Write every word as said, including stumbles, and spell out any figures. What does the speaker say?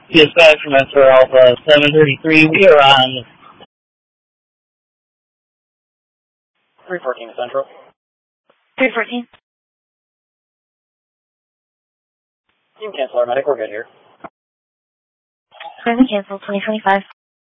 Dispatch from Metro Alpha seven thirty-three, we are on three fourteen Central. three fourteen. You can cancel our medic, we're good here. Currently cancel twenty twenty-five.